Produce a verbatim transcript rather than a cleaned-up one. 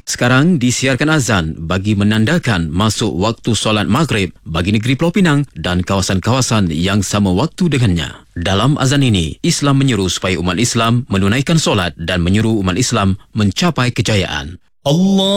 Sekarang disiarkan azan bagi menandakan masuk waktu solat maghrib bagi negeri Pulau Pinang dan kawasan-kawasan yang sama waktu dengannya. Dalam azan ini, Islam menyeru supaya umat Islam menunaikan solat dan menyeru umat Islam mencapai kejayaan. Allah